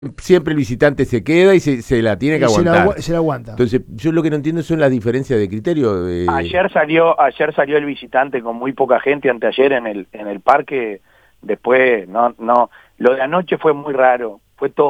siempre el visitante se queda y se la tiene que aguantar. Se la aguanta. Entonces, yo lo que no entiendo son las diferencias de criterio. Ayer salió el visitante con muy poca gente, anteayer en el parque. Después, no, lo de anoche fue muy raro. Fue todo